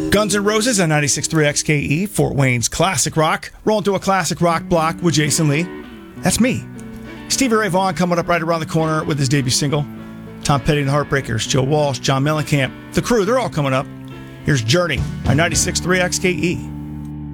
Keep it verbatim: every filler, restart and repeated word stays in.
Guns N' Roses on ninety-six point three X K E, Fort Wayne's classic rock. Rolling through a classic rock block with Jason Lee. That's me. Stevie Ray Vaughan coming up right around the corner with his debut single. Tom Petty and the Heartbreakers, Joe Walsh, John Mellencamp, The Crew, they're all coming up. Here's Journey on ninety-six point three X K E.